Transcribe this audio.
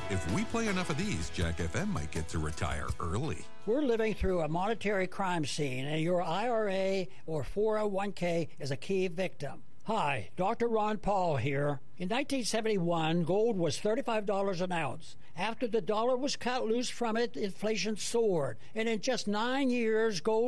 If we play enough of these, Jack FM might get to retire early. We're living through a monetary crime scene, and your IRA or 401k is a key victim. Hi, Dr. Ron Paul here. In 1971, gold was $35 an ounce. After the dollar was cut loose from it, inflation soared. And in just 9 years, gold